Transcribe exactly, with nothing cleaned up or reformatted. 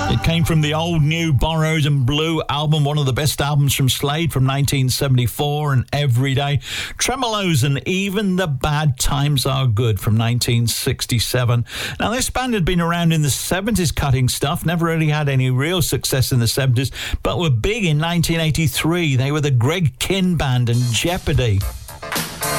It came from the Old New Borrowed and Blue album, one of the best albums from Slade from nineteen seventy-four, and Everyday. Tremolos and Even the Bad Times Are Good from nineteen sixty-seven. Now, this band had been around in the seventies cutting stuff, never really had any real success in the seventies, but were big in nineteen eighty-three. They were the Greg Kihn Band and Jeopardy.